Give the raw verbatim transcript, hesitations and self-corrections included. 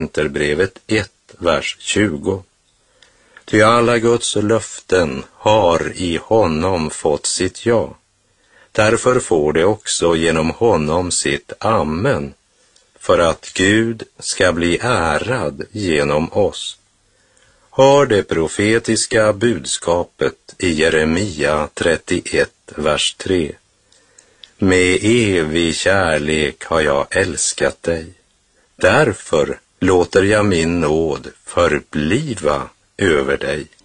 Korinterbrevet ett, vers tjugo. Ty alla Guds löften har i honom fått sitt ja. Därför får det också genom honom sitt amen, för att Gud ska bli ärad genom oss. Hör det profetiska budskapet i Jeremia trettioett, vers tre. Med evig kärlek har jag älskat dig. Därför låter jag min nåd förbliva över dig.